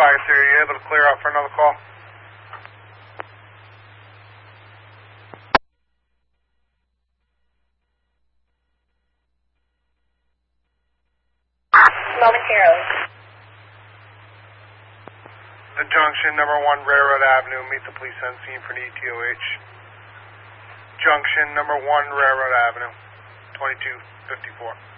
Fire 3, are you able to clear out for another call? Momentarily. The junction, number 1 Railroad Avenue, meet the police on scene for an ETOH. Junction, number 1 Railroad Avenue, 2254.